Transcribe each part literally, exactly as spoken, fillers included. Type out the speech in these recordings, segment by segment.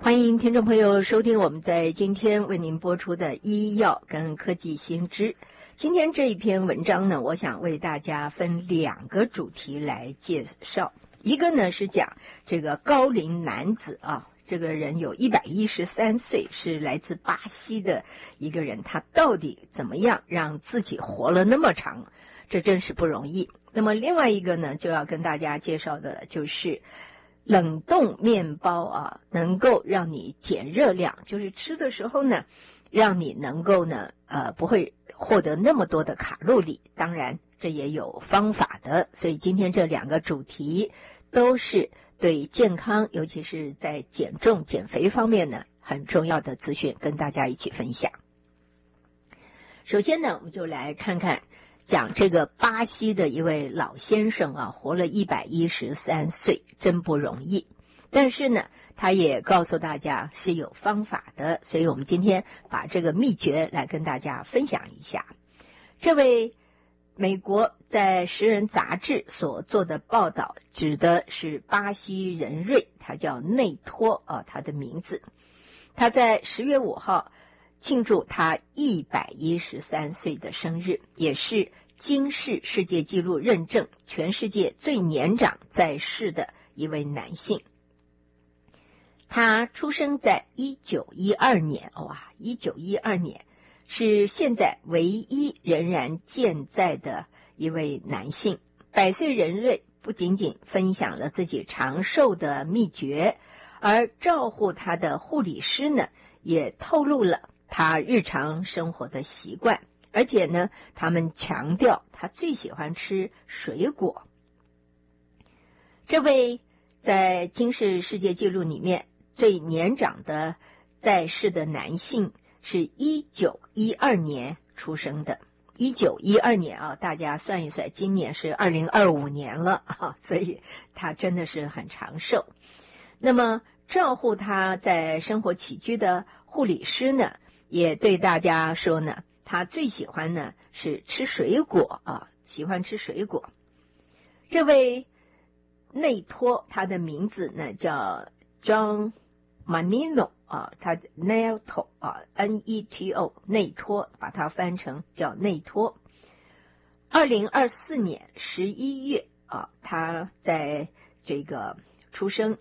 欢迎听众朋友收听我们在今天为您播出的医药跟科技新知。今天这一篇文章呢，我想为大家分两个主题来介绍。一个呢是讲这个高龄男子啊，这个人有一百一十三岁，是来自巴西的一个人，他到底怎么样让自己活了那么长，这真是不容易。那么另外一个呢，就要跟大家介绍的就是冷冻面包啊，能够让你减热量，就是吃的时候呢，让你能够呢呃不会获得那么多的卡路里。当然这也有方法的，所以今天这两个主题都是对健康，尤其是在减重减肥方面呢很重要的资讯，跟大家一起分享。首先呢，我们就来看看讲这个巴西的一位老先生啊，活了一百一十三岁，真不容易。但是呢，他也告诉大家是有方法的，所以我们今天把这个秘诀来跟大家分享一下。这位美国在《时人》杂志所做的报道，指的是巴西人瑞，他叫内托啊，他的名字。他在十月五号庆祝他一百一十三岁的生日，也是金氏世界纪录认证全世界最年长在世的一位男性。他出生在一九一二年，哇，一九一二年是现在唯一仍然健在的一位男性。百岁人瑞不仅仅分享了自己长寿的秘诀，而照顾他的护理师呢，也透露了他日常生活的习惯，而且呢，他们强调他最喜欢吃水果。这位在金氏世界纪录里面最年长的在世的男性是一九一二年出生的。一九一二年啊，大家算一算，今年是二零二五年了啊，所以他真的是很长寿。那么照顾他在生活起居的护理师呢，也对大家说呢，他最喜欢呢是吃水果啊，喜欢吃水果。这位内托，他的名字呢叫 John Manino 啊，他 Neto 啊 N E T O 内托，把它翻成叫内托。二零二四年十一月啊，他在这个出生，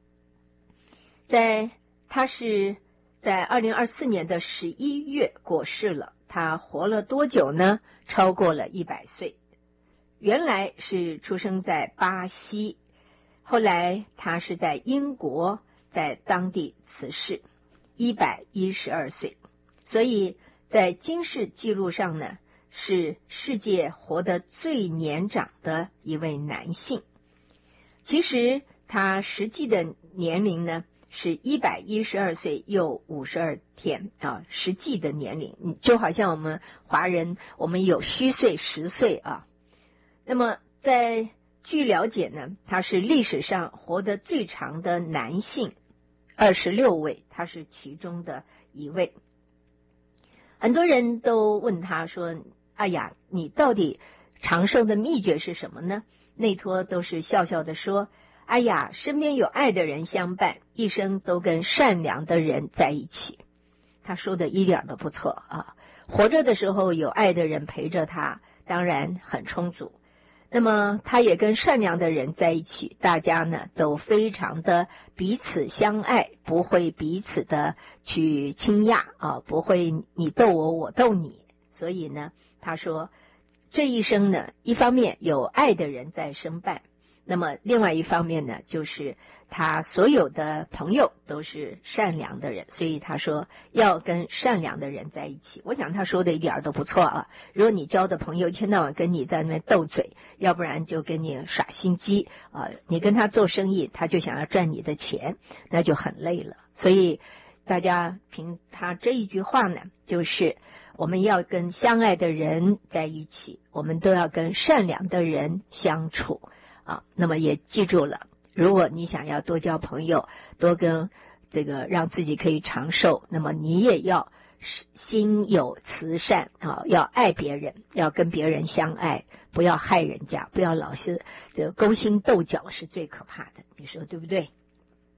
在他是在二零二四年的十一月过世了。他活了多久呢？超过了一百岁。原来是出生在巴西，后来他是在英国，在当地辞世，一百一十二岁。所以在金氏纪录上呢，是世界活得最年长的一位男性。其实他实际的年龄呢是一百一十二岁又五十二天啊，实际的年龄就好像我们华人，我们有虚岁十岁啊。那么在据了解呢，他是历史上活得最长的男性，二十六位，他是其中的一位。很多人都问他说，哎呀，你到底长寿的秘诀是什么呢？内托都是笑笑的说，哎呀，身边有爱的人相伴，一生都跟善良的人在一起。他说的一点都不错啊，活着的时候有爱的人陪着他，当然很充足。那么他也跟善良的人在一起，大家呢都非常的彼此相爱，不会彼此的去倾轧啊，不会你斗我我斗你。所以呢，他说这一生呢，一方面有爱的人在身伴，那么另外一方面呢，就是他所有的朋友都是善良的人，所以他说要跟善良的人在一起。我想他说的一点都不错啊。如果你交的朋友一天到晚跟你在那边斗嘴，要不然就跟你耍心机啊，你跟他做生意，他就想要赚你的钱，那就很累了。所以大家凭他这一句话呢，就是我们要跟相爱的人在一起，我们都要跟善良的人相处啊。那么也记住了，如果你想要多交朋友，多跟这个让自己可以长寿，那么你也要心有慈善啊，要爱别人，要跟别人相爱，不要害人家，不要老是这个勾心斗角，是最可怕的，你说对不对？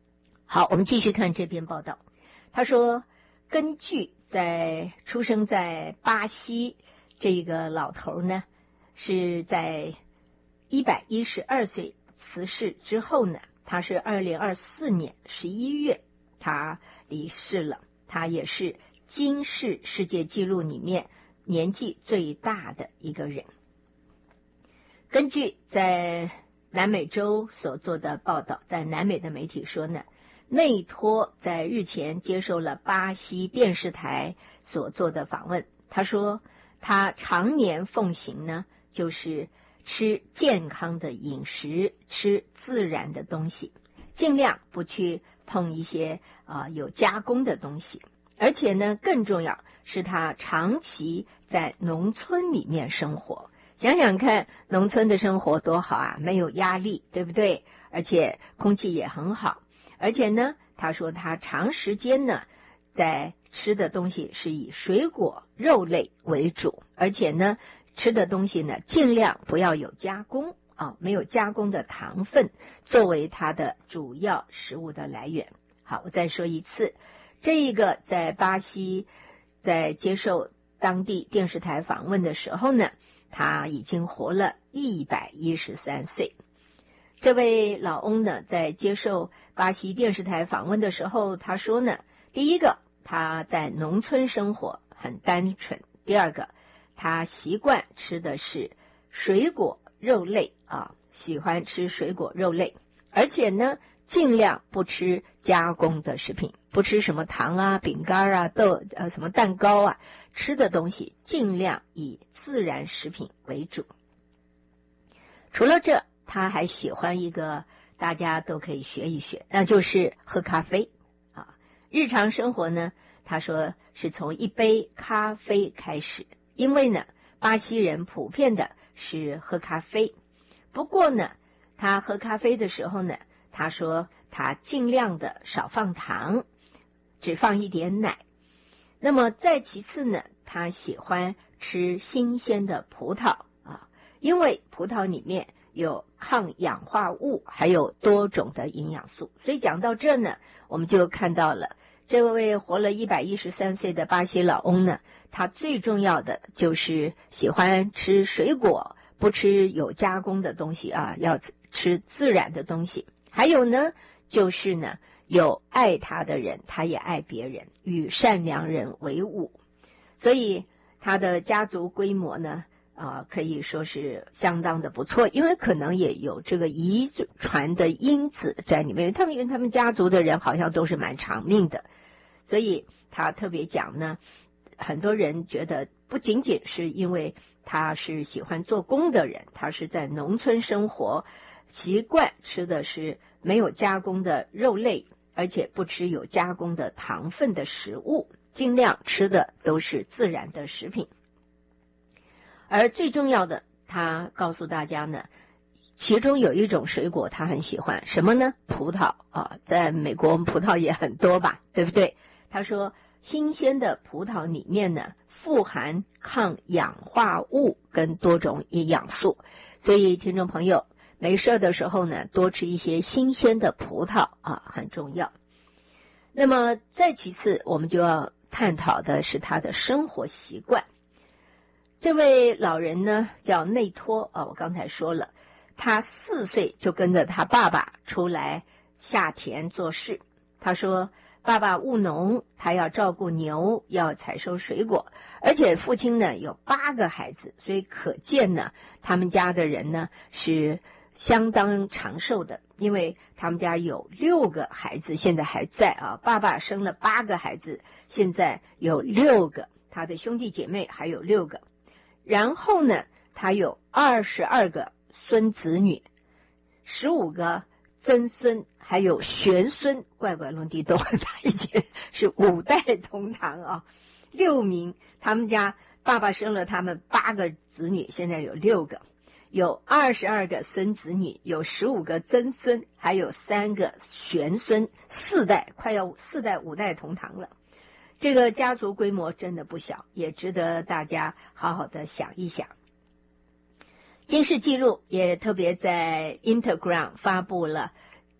好，我们继续看这篇报道。他说，根据在出生在巴西这个老头呢，是在一百一十二岁辞世之后呢，他是二零二四年十一月他离世了。他也是金氏世界纪录里面年纪最大的一个人。根据在南美洲所做的报道，在南美的媒体说呢，内托在日前接受了巴西电视台所做的访问，他说他常年奉行呢，就是吃健康的饮食，吃自然的东西，尽量不去碰一些啊、呃、有加工的东西。而且呢，更重要是他长期在农村里面生活。想想看，农村的生活多好啊，没有压力，对不对？而且空气也很好。而且呢，他说他长时间呢在吃的东西是以水果、肉类为主，而且呢吃的东西呢尽量不要有加工啊，没有加工的糖分作为它的主要食物的来源。好，我再说一次，这一个在巴西在接受当地电视台访问的时候呢，他已经活了一百一十三岁。这位老翁呢，在接受巴西电视台访问的时候，他说呢，第一个，他在农村生活很单纯；第二个，他习惯吃的是水果、肉类啊，喜欢吃水果、肉类，而且呢，尽量不吃加工的食品，不吃什么糖啊、饼干啊、豆呃什么蛋糕啊，吃的东西尽量以自然食品为主。除了这，他还喜欢一个大家都可以学一学，那就是喝咖啡啊。日常生活呢，他说是从一杯咖啡开始，因为呢，巴西人普遍的是喝咖啡。不过呢，他喝咖啡的时候呢，他说他尽量的少放糖，只放一点奶。那么再其次呢，他喜欢吃新鲜的葡萄啊，因为葡萄里面有抗氧化物，还有多种的营养素。所以讲到这呢，我们就看到了这位活了一百一十三岁的巴西老翁呢，他最重要的就是喜欢吃水果，不吃有加工的东西啊，要吃自然的东西。还有呢，就是呢，有爱他的人，他也爱别人，与善良人为伍。所以他的家族规模呢，啊、呃，可以说是相当的不错，因为可能也有这个遗传的因子在里面。他们因为他们家族的人好像都是蛮长命的，所以他特别讲呢，很多人觉得不仅仅是因为他是喜欢做工的人，他是在农村生活，习惯吃的是没有加工的肉类，而且不吃有加工的糖分的食物，尽量吃的都是自然的食品。而最重要的，他告诉大家呢，其中有一种水果他很喜欢，什么呢？葡萄啊，在美国我们葡萄也很多吧，对不对？他说新鲜的葡萄里面呢，富含抗氧化物跟多种营养素，所以听众朋友没事的时候呢，多吃一些新鲜的葡萄啊，很重要。那么再其次，我们就要探讨的是他的生活习惯。这位老人呢叫内托啊，我刚才说了，他四岁就跟着他爸爸出来下田做事。他说爸爸务农，他要照顾牛，要采收水果，而且父亲呢有八个孩子，所以可见呢他们家的人呢是相当长寿的，因为他们家有六个孩子现在还在啊，爸爸生了八个孩子，现在有六个，他的兄弟姐妹还有六个。然后呢，他有二十二个孙子女，十五个曾孙，还有玄孙，怪怪龙地洞，他已经是五代同堂啊。六名，他们家爸爸生了他们八个子女，现在有六个，有二十二个孙子女，有十五个曾孙，还有三个玄孙，四代，快要四代五代同堂了。这个家族规模真的不小，也值得大家好好的想一想。金氏纪录也特别在 Instagram 发布了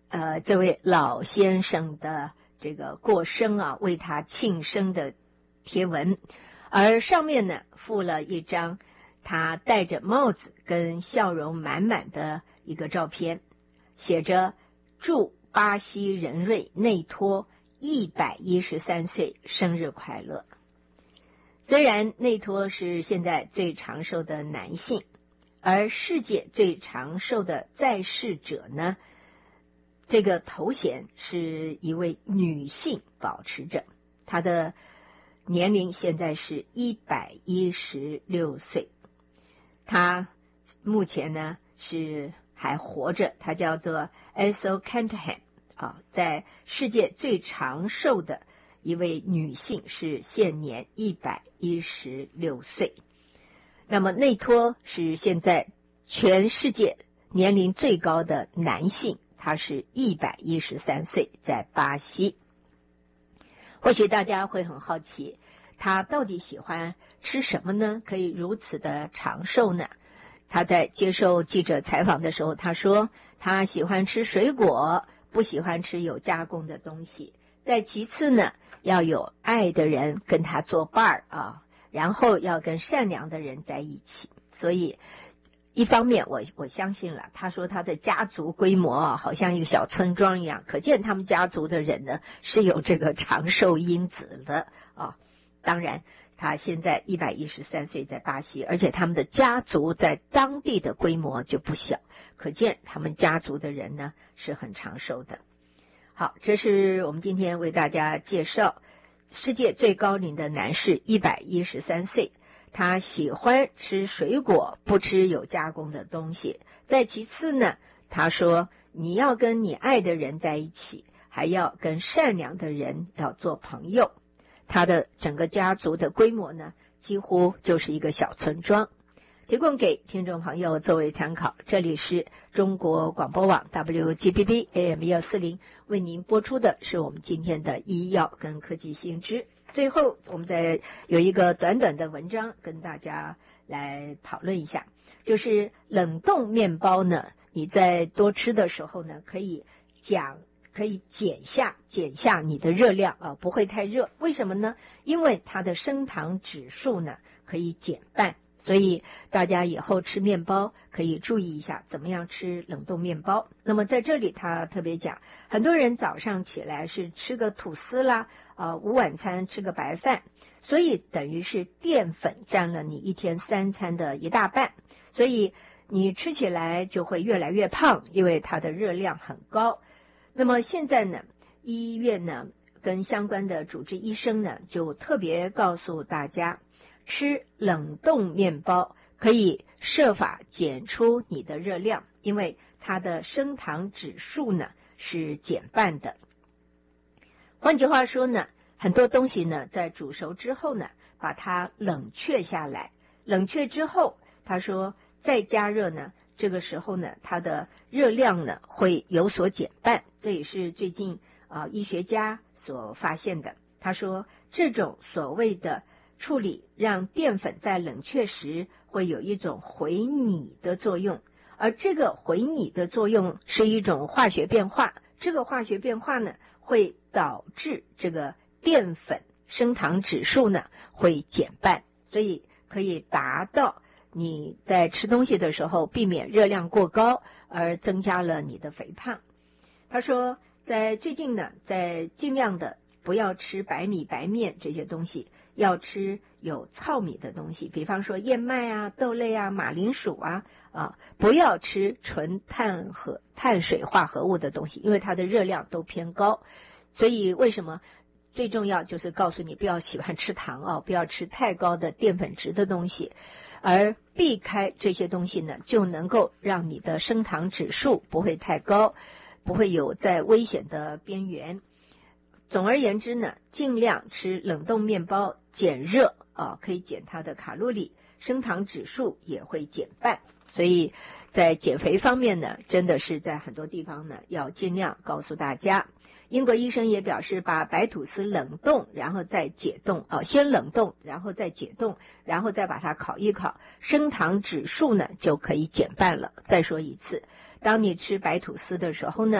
呃这位老先生的这个过生啊，为他庆生的贴文，而上面呢附了一张他戴着帽子跟笑容满满的一个照片，写着祝巴西人瑞内托一百一十三岁生日快乐。虽然内托是现在最长寿的男性，而世界最长寿的在世者呢，这个头衔是一位女性保持着，她的年龄现在是一百一十六岁。她目前呢是还活着，她叫做 Esso Canterham 啊，在世界最长寿的一位女性，是现年一百一十六岁。那么内托是现在全世界年龄最高的男性，他是一百一十三岁，在巴西。或许大家会很好奇，他到底喜欢吃什么呢？可以如此的长寿呢？他在接受记者采访的时候，他说他喜欢吃水果，不喜欢吃有加工的东西。再其次呢，要有爱的人跟他作伴啊，然后要跟善良的人在一起。所以一方面我我相信了，他说他的家族规模啊，好像一个小村庄一样，可见他们家族的人呢是有这个长寿因子的啊。当然他现在一百一十三岁，在巴西，而且他们的家族在当地的规模就不小，可见他们家族的人呢是很长寿的。好，这是我们今天为大家介绍世界最高龄的男士，一百一十三岁，他喜欢吃水果，不吃有加工的东西。再其次呢，他说你要跟你爱的人在一起，还要跟善良的人要做朋友。他的整个家族的规模呢，几乎就是一个小村庄，提供给听众朋友作为参考。这里是中国广播网 W G B B A M 一四零 为您播出的是我们今天的医药跟科技新知。最后我们再有一个短短的文章跟大家来讨论一下，就是冷冻面包呢，你在多吃的时候呢，可以讲可以减下减下你的热量啊，不会太热。为什么呢？因为它的升糖指数呢可以减半，所以大家以后吃面包可以注意一下怎么样吃冷冻面包。那么在这里他特别讲，很多人早上起来是吃个吐司啦，呃，午晚餐吃个白饭，所以等于是淀粉占了你一天三餐的一大半，所以你吃起来就会越来越胖，因为它的热量很高。那么现在呢，医院呢跟相关的主治医生呢就特别告诉大家，吃冷冻面包可以设法减出你的热量，因为它的升糖指数呢是减半的。换句话说呢，很多东西呢在煮熟之后呢，把它冷却下来，冷却之后他说再加热呢，这个时候呢它的热量呢会有所减半，这也是最近啊、呃、医学家所发现的。他说这种所谓的处理让淀粉在冷却时会有一种回拟的作用，而这个回拟的作用是一种化学变化，这个化学变化呢会导致这个淀粉升糖指数呢会减半，所以可以达到你在吃东西的时候避免热量过高而增加了你的肥胖。他说在最近呢，在尽量的不要吃白米白面这些东西，要吃有糙米的东西，比方说燕麦啊、豆类啊、马铃薯啊啊，不要吃纯碳和碳水化合物的东西，因为它的热量都偏高。所以为什么最重要就是告诉你不要喜欢吃糖啊，不要吃太高的淀粉质的东西，而避开这些东西呢，就能够让你的升糖指数不会太高，不会有在危险的边缘。总而言之呢，尽量吃冷冻面包，减热啊，可以减它的卡路里，升糖指数也会减半。所以在减肥方面呢，真的是在很多地方呢要尽量告诉大家。英国医生也表示，把白吐司冷冻然后再解冻啊，先冷冻然后再解冻，然后再把它烤一烤，升糖指数呢就可以减半了。再说一次，当你吃白吐司的时候呢，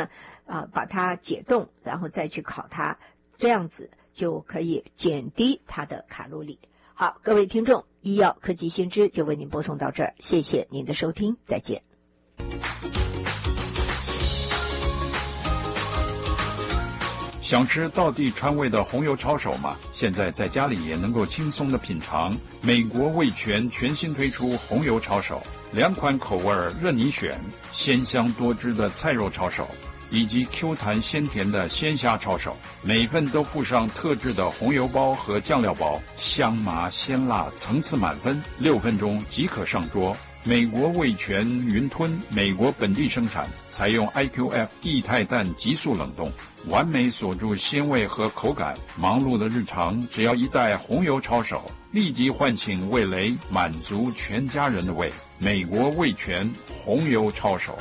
啊把它解冻，然后再去烤它，这样子就可以减低它的卡路里。好，各位听众，医药科技新知就为您播送到这儿，谢谢您的收听，再见。 想吃道地川味的红油抄手吗？现在在家里也能够轻松的品尝。美国味全全新推出红油抄手，两款口味任你选，鲜香多汁的菜肉抄手，以及 Q 弹鲜甜的鲜虾抄手，每份都附上特制的红油包和酱料包，香麻鲜辣，层次满分，六分钟即可上桌。美国味全云吞，美国本地生产，采用 I Q F 液态氮急速冷冻，完美锁住鲜味和口感。忙碌的日常，只要一袋红油抄手，立即唤醒味蕾，满足全家人的胃。美国味全红油抄手。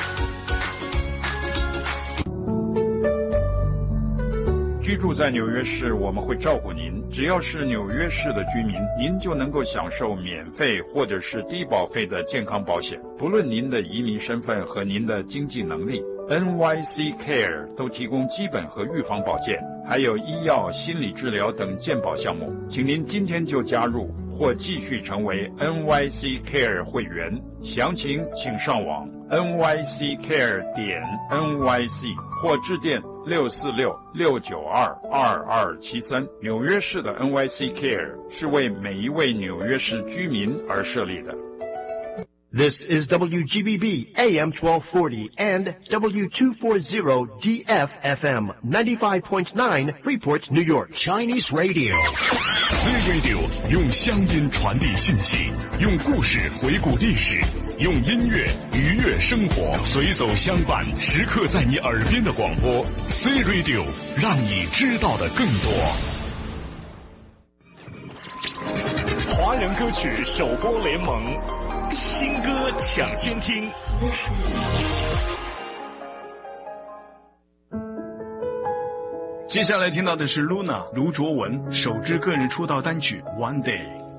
居住在纽约市，我们会照顾您。只要是纽约市的居民，您就能够享受免费或者是低保费的健康保险，不论您的移民身份和您的经济能力。N Y C Care 都提供基本和预防保健，还有医药、心理治疗等健保项目，请您今天就加入或继续成为 N Y C Care 会员。详情请上网 N Y C care 点 N Y C 或致电六四六六九二二二七三。纽约市的 N Y C Care 是为每一位纽约市居民而设立的。 This is W G B B A M twelve forty and W two forty D F F M ninety-five point nine Freeport, New York. Chinese Radio. Z Radio 用乡音传递信息，用故事回顾历史，用音乐愉悦生活，随走相伴，时刻在你耳边的广播 Z Radio 让你知道的更多。华人歌曲首播联盟，新歌抢先听。 接下来听到的是 Luna 卢卓文首支个人出道单曲 One Day。